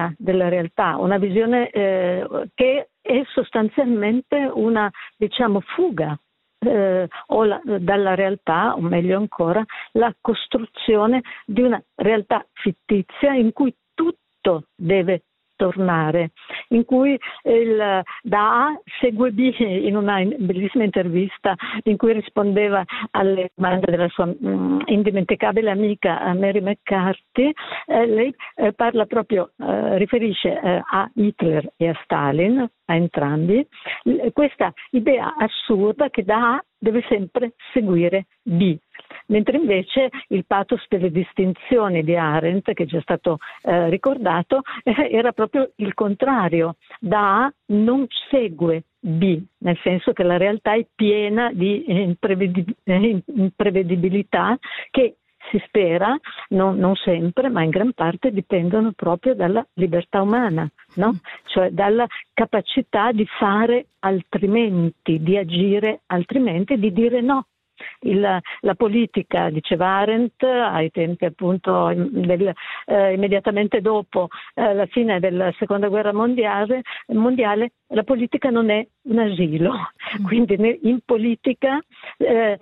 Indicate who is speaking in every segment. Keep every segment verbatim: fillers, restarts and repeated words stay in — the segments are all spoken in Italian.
Speaker 1: fuga della realtà, una visione eh, che è sostanzialmente una, diciamo, fuga eh, o la, dalla realtà, o meglio ancora, la costruzione di una realtà fittizia in cui tutto deve tornare, in cui il, da A segue B, in una bellissima intervista in cui rispondeva alle domande della sua mh, indimenticabile amica Mary McCarthy, eh, lei eh, parla proprio, eh, riferisce eh, a Hitler e a Stalin, a entrambi, questa idea assurda che da A deve sempre seguire B. Mentre invece il pathos delle distinzioni di Arendt, che è già stato eh, ricordato, eh, era proprio il contrario. Da A non segue B, nel senso che la realtà è piena di imprevedib- imprevedibilità che si spera, no, non sempre, ma in gran parte dipendono proprio dalla libertà umana, no? Cioè dalla capacità di fare altrimenti, di agire altrimenti, di dire no. Il, la politica, diceva Arendt, ai tempi appunto del, eh, immediatamente dopo eh, la fine della seconda guerra mondiale, mondiale, la politica non è un asilo, mm. quindi in politica eh,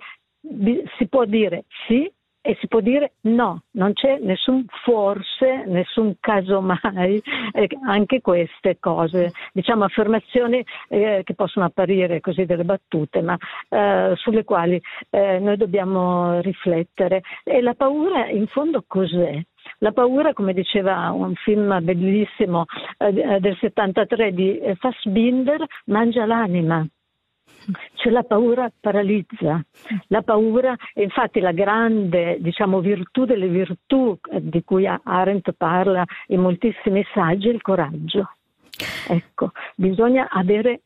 Speaker 1: si può dire sì e si può dire no, non c'è nessun forse, nessun casomai, eh, anche queste cose, diciamo affermazioni eh, che possono apparire così delle battute, ma eh, sulle quali eh, noi dobbiamo riflettere. E la paura in fondo cos'è? La paura, come diceva un film bellissimo eh, del settantatré di Fassbinder, mangia l'anima. Cioè la paura paralizza, la paura è infatti la grande, diciamo, virtù delle virtù di cui Arendt parla in moltissimi saggi, il coraggio. Ecco, bisogna avere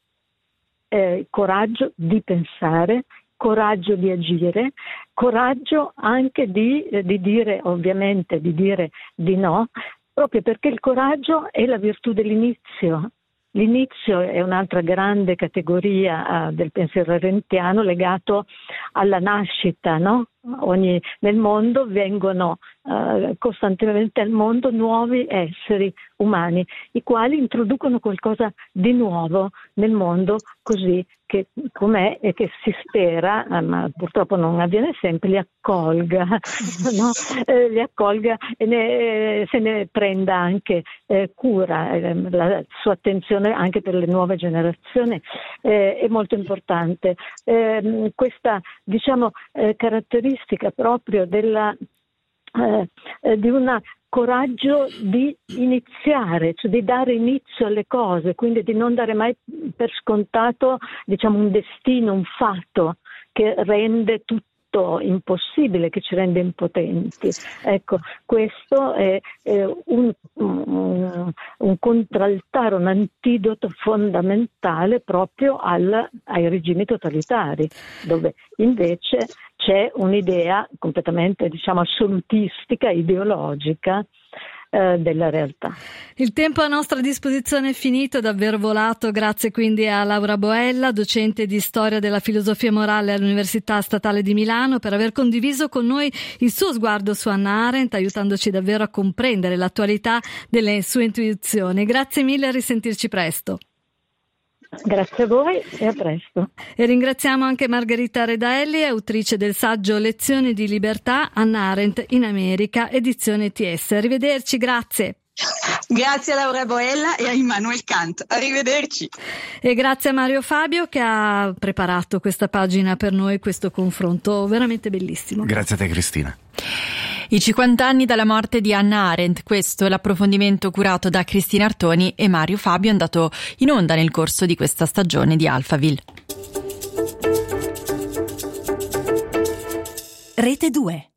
Speaker 1: eh, coraggio di pensare, coraggio di agire, coraggio anche di, eh, di dire, ovviamente, di dire di no, proprio perché il coraggio è la virtù dell'inizio. L'inizio è un'altra grande categoria uh, del pensiero arendtiano legato alla nascita, no? Ogni, nel mondo vengono uh, costantemente al mondo nuovi esseri umani, i quali introducono qualcosa di nuovo nel mondo così che com'è e che si spera, uh, ma purtroppo non avviene sempre, li accolga, no? eh, li accolga e ne, eh, se ne prenda anche eh, cura, eh, la sua attenzione anche per le nuove generazioni eh, è molto importante. Eh, questa, diciamo, eh, caratteristica proprio della, eh, eh, di un coraggio di iniziare, cioè di dare inizio alle cose, quindi di non dare mai per scontato, diciamo, un destino, un fatto che rende tutto impossibile, che ci rende impotenti. Ecco, questo è, è un, un, un contraltare, un antidoto fondamentale proprio al, ai regimi totalitari, dove invece c'è un'idea completamente, diciamo, assolutistica, ideologica eh, della realtà.
Speaker 2: Il tempo a nostra disposizione è finito, davvero volato. Grazie quindi a Laura Boella, docente di storia della filosofia morale all'Università Statale di Milano, per aver condiviso con noi il suo sguardo su Hannah Arendt, aiutandoci davvero a comprendere l'attualità delle sue intuizioni. Grazie mille, a risentirci presto.
Speaker 1: Grazie a voi e a presto.
Speaker 2: E ringraziamo anche Margherita Redaelli, autrice del saggio Lezioni di libertà, Hannah Arendt in America, edizione T S. Arrivederci, grazie.
Speaker 3: Grazie a Laura Boella e a Immanuel Kant. Arrivederci.
Speaker 2: E grazie a Mario Fabio che ha preparato questa pagina per noi, questo confronto veramente bellissimo.
Speaker 4: Grazie a te, Cristina.
Speaker 5: I cinquanta anni dalla morte di Hannah Arendt, questo è l'approfondimento curato da Cristina Artoni e Mario Fabio, andato in onda nel corso di questa stagione di Alphaville.
Speaker 6: Rete due.